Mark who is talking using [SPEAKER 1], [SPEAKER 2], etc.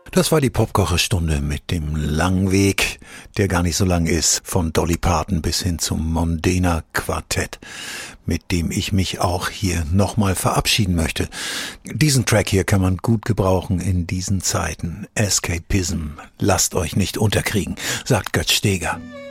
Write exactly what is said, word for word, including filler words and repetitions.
[SPEAKER 1] Das war die Popkocherstunde mit dem langen Weg, der gar nicht so lang ist, von Dolly Parton bis hin zum Mondena Quartett, mit dem ich mich auch hier nochmal verabschieden möchte. Diesen Track hier kann man gut gebrauchen in diesen Zeiten. Escapism, lasst euch nicht unterkriegen, sagt Götz Steger.